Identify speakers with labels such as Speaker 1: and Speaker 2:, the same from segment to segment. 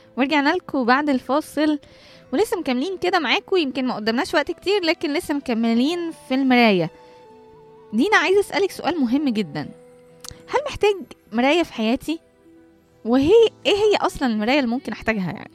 Speaker 1: ورجعنا لكم بعد الفاصل، ولسه مكملين كده معاكم. يمكن ما قدمناش وقت كتير لكن لسه مكملين في المراية. دينا، عايزة أسألك سؤال مهم جدا. هل محتاج مراية في حياتي؟ وهي ايه هي اصلا المراية اللي ممكن احتاجها يعني؟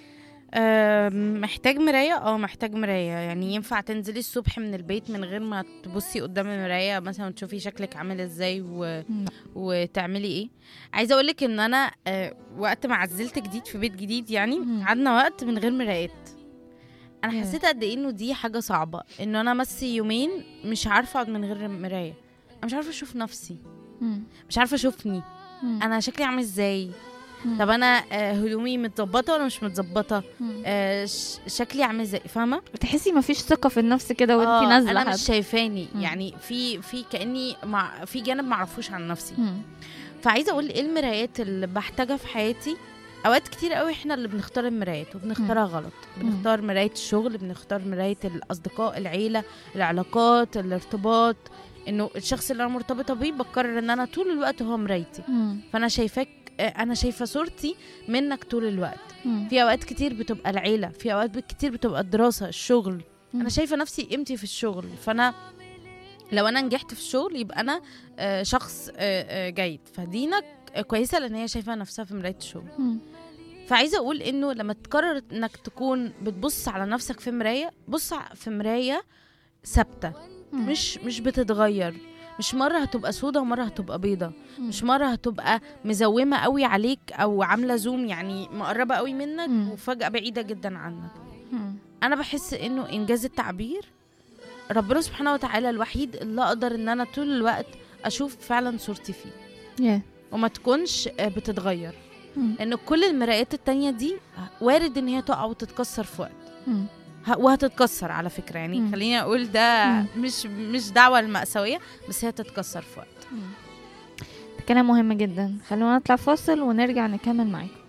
Speaker 2: محتاج مراية. محتاج مراية. يعني ينفع تنزلي الصبح من البيت من غير ما تبصي قدام المراية مثلا وتشوفي شكلك عامل ازاي وتعملي ايه؟ عايزة اقولك ان انا وقت ما عزلت جديد في بيت جديد، يعني قعدنا وقت من غير مرايات. انا حسيت قد ايه انه دي حاجة صعبة، انه انا مسي يومين مش عارفة اقعد من غير مراية. انا مش عارفة اشوف نفسي، مش عارفة اشوفني انا شكلي عامل ازاي. طب انا هدومي متظبطه ولا مش متظبطه؟ شكلي عامل ازاي؟ فاهمه؟
Speaker 1: بتحسي مفيش ثقه في النفس كده وانتي نازله؟
Speaker 2: انا مش شايفاني. يعني في كاني في جانب معرفوش عن نفسي. فعايزه اقول ايه المرايات اللي بحتاجها في حياتي. اوقات كتير قوي احنا اللي بنختار المرايات وبنختارها غلط. بنختار مرايه الشغل، بنختار مرايه الاصدقاء، العيله، العلاقات، الارتباط. انه الشخص اللي انا مرتبطه بيه بقرر ان انا طول الوقت هو مرايتي. فانا شايفاك، انا شايفه صورتي منك طول الوقت. في اوقات كتير بتبقى العيله، في اوقات كتير بتبقى الدراسه، الشغل. انا شايفه نفسي قيمتي في الشغل. فانا لو انا نجحت في الشغل يبقى انا شخص جيد. فدينا كويسه لان هي شايفه نفسها في مرايه الشغل. فعايزه اقول انه لما تقرر انك تكون بتبص على نفسك في مرايه، بص في مرايه ثابته، مش بتتغير. مش مرة هتبقى سودة ومرة هتبقى بيضة. مش مرة هتبقى مزومة قوي عليك أو عاملة زوم، يعني مقربة قوي منك وفجأة بعيدة جدا عنك. أنا بحس إنه إنجاز التعبير ربنا سبحانه وتعالى الوحيد اللي أقدر إن أنا طول الوقت أشوف فعلا صورتي فيه وما تكونش بتتغير. لأن كل المرايات التانية دي وارد إن هي تقع وتتكسر في وقت، وهتتكسر على فكرة. يعني خليني أقول ده مش دعوة المأساوية، بس هي تتكسر في وقت.
Speaker 1: كلام مهم جدا. خلونا نطلع فاصل ونرجع نكمل معاكم.